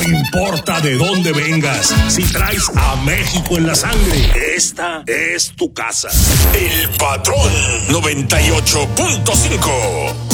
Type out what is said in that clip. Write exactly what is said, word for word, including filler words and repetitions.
importa de dónde vengas, si traes a México en la sangre, esta es tu casa. El Patrón noventa y ocho punto cinco.